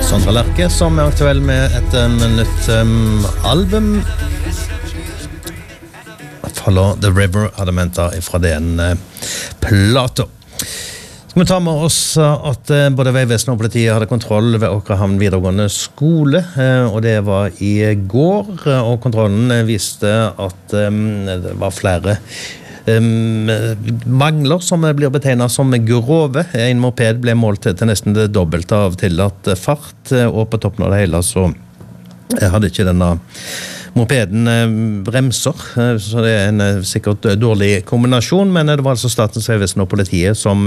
Sondre Lerche, som aktuell med et nytt album. Follow the River hadde mentet fra den plata. Skal vi ta med oss at både Vegvesenet og politiet hadde kontroll ved Åkrehamn videregående skole, og det var i går, og kontrollen viste at det var flere mangler som blir betegnet som grove. En moped ble målt til nesten det dobbelte av tillatt fart, og på toppen av det hele så hadde ikke denne mopeden bremser, så det en sikkert dårlig kombinasjon, men det var altså Statens Vegvesen og politiet som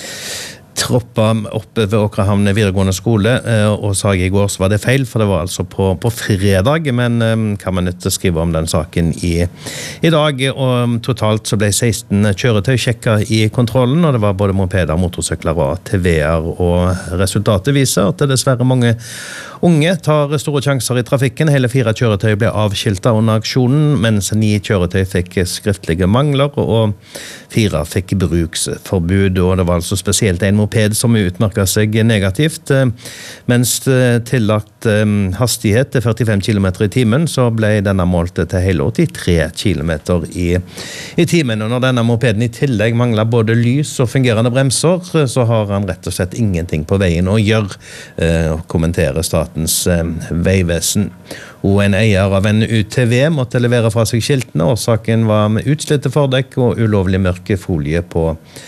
troppa opp ved Åkrehamn videregående skole, og sa i går så var det feil, for det var altså på fredag, men kan man ikke skrive om den saken i dag, og totalt så ble 16 kjøretøy sjekket i kontrollen, og det var både mopeder, motorsykler og ATV-er, og resultatet viser at det dessverre mange unge tar store sjanser i trafikken. Hele 4 kjøretøy ble avskiltet under aksjonen, mens 9 kjøretøy fikk skriftlige mangler, og 4 fikk bruksforbud, og det var altså spesielt en moped som utmerket seg negativt, mens tillagt hastighet til 45 km i timen, så ble denne målt til hele 83 km i timen, og når denne mopeden i tillegg mangler både lys og fungerende bremser, så har han rett og slett ingenting på veien å gjøre, kommenterer Statens Vegvesen. Og en eier av en UTV måtte levere fra seg skiltene, og saken var med utslitte fordekk og ulovlig mørke folie på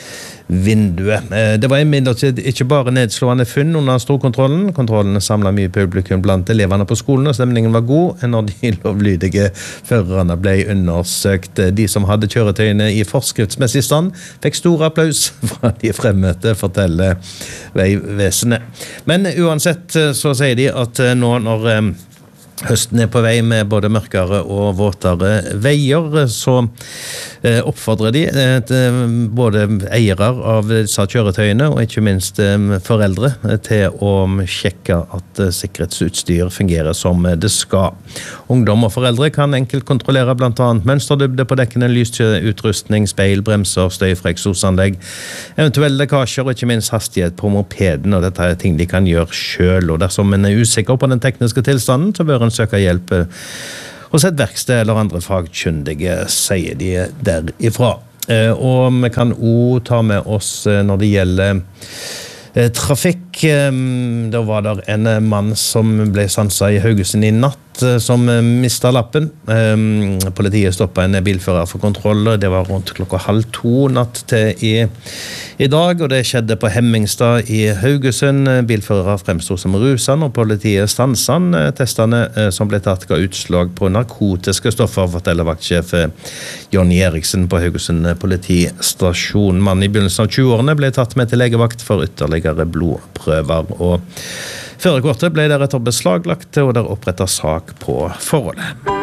vinduet. Det var imidlertid ikke bare nedslående funn under storkontrollen. Kontrollene samlet mye publikum blant elevene på skolen, og stemningen var god når de lovlydige førerne ble undersøkt. De som hadde kjøretøyene i forskriftsmessig stand fikk stor applaus fra de fremmøtte, forteller Vegvesenet. Men uansett så sier de at nå når høsten på vei med både mørkere og våtere veier, så oppfordrer de både eiere av disse kjøretøyene og ikke minst foreldre til å sjekke at sikkerhetsutstyr fungerer som det skal. Ungdom og foreldre kan enkelt kontrollere blant annet mønsterdybde på dekkene, lysutrustning, speil, bremser, støy fra eksosanlegg, eventuelle lekkasjer og ikke minst hastighet på mopeden, og dette er ting de kan gjøre selv, og dersom en er usikker på den tekniske tilstanden, så bør en søke hjelp hos et verksted eller andre fagkyndige, sier de derifra. Og vi kan også ta med oss når det gjelder trafikk. Da var det en mann som ble stanset i Haugesund i natt, som mistet lappen. Politiet stoppet en bilfører for kontroll, det var rundt 1:30 natt til i dag, og det skjedde på Hemmingstad i Haugesund. Bilfører fremstod som rusen, og politiet stanset han. Testene som ble tatt ga utslag på narkotiske stoffer, forteller vaktsjef Jonny Eriksen på Haugesund politistasjon. Mannen i begynnelsen av 20-årene ble tatt med til legevakt for ytterligere blodprøver, og førerkortet ble deretter beslaglagt, og der opprettet sak på forholdet.